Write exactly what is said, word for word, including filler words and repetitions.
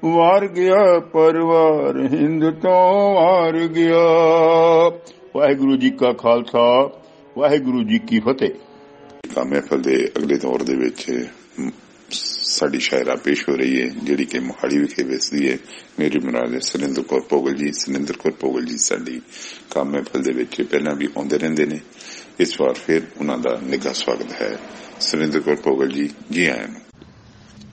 ਵਾਰ ਗਿਆ ਪਰਵਾਰ ਹਿੰਦ ਤੋਂ ਵਾਰ ਗਿਆ। ਵਾਹਿਗੁਰੂ ਜੀ ਕਾ ਖਾਲਸਾ, ਵਾਹਿਗੁਰੂ ਜੀ ਕੀ ਫਤਿਹ। ਮਹਿਫਲ ਦੇ ਅਗਲੇ ਦੌਰ ਦੇ ਵਿੱਚ ਸਾਡੀ ਸ਼ਾਇਰਾ ਪੇਸ਼ ਹੋ ਰਹੀ ਹੈ, ਜਿਹੜੀ ਕਿ ਮੋਹਾਲੀ ਵਿਖੇ ਵਸਦੀ ਹੈ। ਮੇਰੀ ਮੁਰਾਦ ਸੁਰਿੰਦਰ ਕੌਰ ਭੋਗਲ ਜੀ। ਸੁਰਿੰਦਰ ਕੌਰ ਭੋਗਲ ਜੀ ਸਾਡੀ ਕੰਮ ਮਹਿਫਲ ਦੇ ਵਿੱਚ ਪਹਿਲਾਂ ਵੀ ਆਉਂਦੇ ਰਹਿੰਦੇ ਨੇ। ਇਸ ਵਾਰ ਫਿਰ ਉਹਨਾਂ ਦਾ ਨਿੱਘਾ ਸਵਾਗਤ ਹੈ। ਸੁਰਿੰਦਰ ਕੌਰ ਭੋਗਲ ਜੀ, ਜੀ ਆਇਆਂ ਨੂੰ।